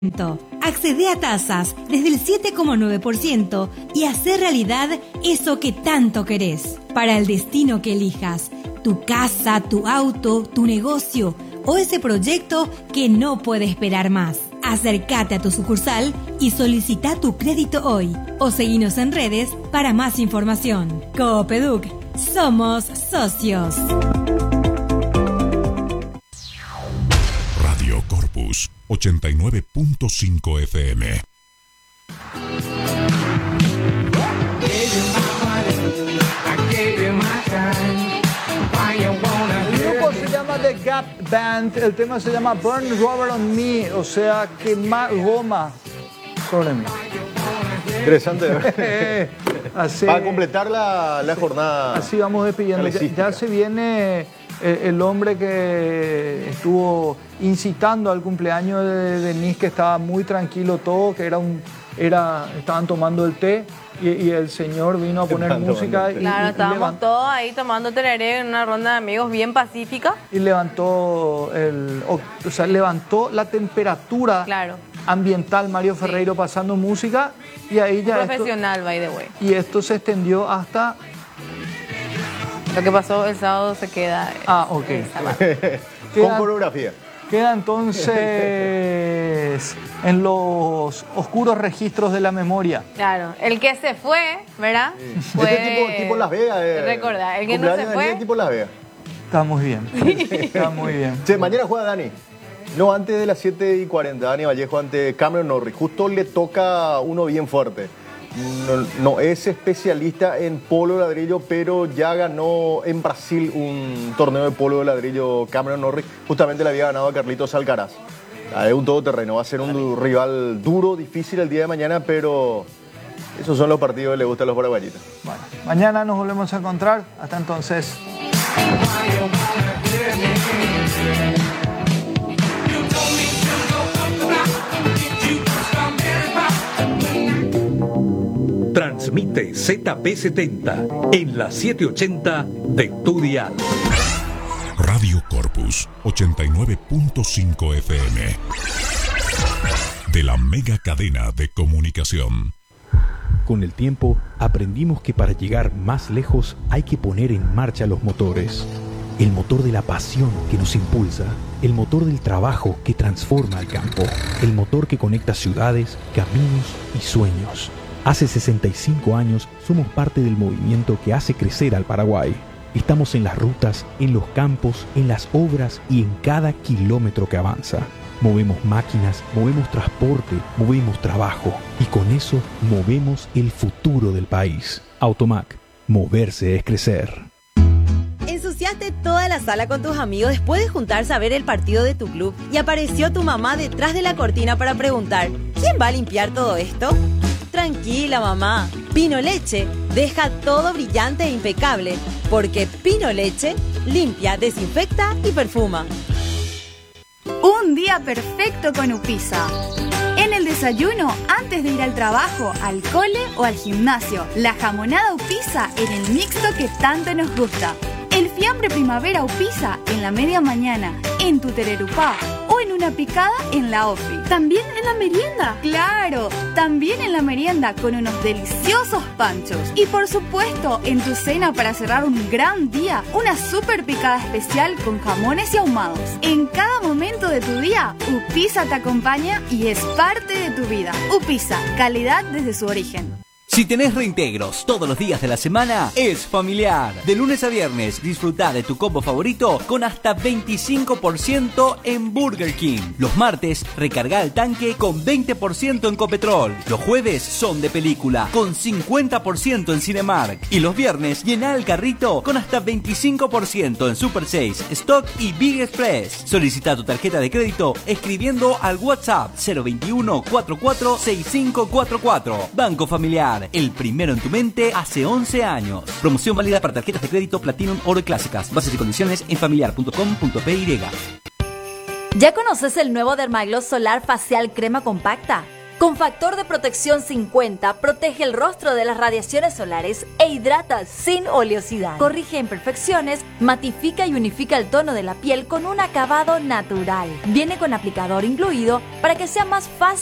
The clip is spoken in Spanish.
Accede a tasas desde el 7,9% y hacer realidad eso que tanto querés. Para el destino que elijas, tu casa, tu auto, tu negocio o ese proyecto que no puede esperar más. Acércate a tu sucursal y solicita tu crédito hoy o seguinos en redes para más información. Coopeduc, somos socios. Radio Corpus 89.5 FM. El grupo se llama The Gap Band, el tema se llama Burn Rubber on Me, o sea, quemar goma sobre mí. Interesante. Así, para completar la jornada. Así vamos despidiendo. Ya se viene el hombre que estuvo incitando al cumpleaños de Denise, que estaba muy tranquilo todo, que estaban tomando el té y el señor vino a poner música. Claro, estábamos todos ahí tomando tereré en una ronda de amigos bien pacífica. Y levantó levantó la temperatura ambiental Mario Ferreiro pasando música y ahí ya profesional, by the way. Y esto se extendió hasta... Lo que pasó el sábado se queda. Ok. Con coreografía. Queda entonces en los oscuros registros de la memoria. Claro, el que se fue, ¿verdad? Sí. Fue tipo Las Vegas. Recordá, el que no se fue. Tipo Las Vegas. Está muy bien. Está muy bien. Sí, mañana juega Dani. No, antes de las 7:40. Dani Vallejo ante Cameron Norrie. Justo le toca uno bien fuerte. No es especialista en polo de ladrillo, pero ya ganó en Brasil un torneo de polo de ladrillo Cameron Norrie. Justamente le había ganado a Carlitos Alcaraz. Es un todoterreno, va a ser un rival duro, difícil el día de mañana, pero esos son los partidos que le gustan a los paraguayitos. Bueno, mañana nos volvemos a encontrar. Hasta entonces. Transmite ZP70 en la 780 de tu dial. Radio Corpus 89.5 FM. De la mega cadena de comunicación. Con el tiempo aprendimos que para llegar más lejos hay que poner en marcha los motores. El motor de la pasión que nos impulsa, el motor del trabajo que transforma el campo, el motor que conecta ciudades, caminos y sueños. Hace 65 años somos parte del movimiento que hace crecer al Paraguay. Estamos en las rutas, en los campos, en las obras y en cada kilómetro que avanza. Movemos máquinas, movemos transporte, movemos trabajo y con eso movemos el futuro del país. Automac, moverse es crecer. ¿Ensuciaste toda la sala con tus amigos después de juntarse a ver el partido de tu club y apareció tu mamá detrás de la cortina para preguntar ¿quién va a limpiar todo esto? Tranquila, mamá. Pino Leche deja todo brillante e impecable, porque Pino Leche limpia, desinfecta y perfuma. Un día perfecto con Upisa. En el desayuno, antes de ir al trabajo, al cole o al gimnasio, la jamonada Upisa en el mixto que tanto nos gusta. El fiambre primavera Upisa en la media mañana, en tu tererupá o en una picada en la ofi. ¿También en la merienda? ¡Claro! También en la merienda con unos deliciosos panchos. Y por supuesto, en tu cena para cerrar un gran día, una super picada especial con jamones y ahumados. En cada momento de tu día, Upisa te acompaña y es parte de tu vida. Upisa, calidad desde su origen. Si tenés reintegros todos los días de la semana, es familiar. De lunes a viernes, disfrutá de tu combo favorito con hasta 25% en Burger King. Los martes, recargá el tanque con 20% en Copetrol. Los jueves son de película, con 50% en Cinemark. Y los viernes, llená el carrito con hasta 25% en Super 6, Stock y Big Express. Solicita tu tarjeta de crédito escribiendo al WhatsApp 021 44 6544. Banco Familiar. El primero en tu mente hace 11 años. Promoción válida para tarjetas de crédito Platinum, Oro y Clásicas. Bases y condiciones en familiar.com.py. ¿Ya conoces el nuevo Dermagloss Solar Facial Crema Compacta? Con factor de protección 50, protege el rostro de las radiaciones solares e hidrata sin oleosidad. Corrige imperfecciones, matifica y unifica el tono de la piel con un acabado natural. Viene con aplicador incluido para que sea más fácil